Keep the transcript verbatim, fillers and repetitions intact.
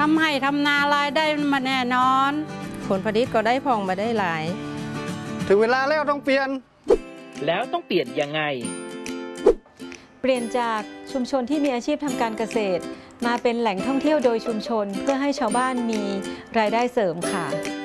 ำให้ทำนารายได้มาแน่นอนผลผลิตก็ได้พองมาได้หลายถึงเวลาแล้วต้องเปลี่ยนแล้วต้องเปลี่ยนยังไงเปลี่ยนจากชุมชนที่มีอาชีพทำการเกษตรมาเป็นแหล่งท่องเที่ยวโดยชุมชนเพื่อให้ชาวบ้านมีรายได้เสริมค่ะ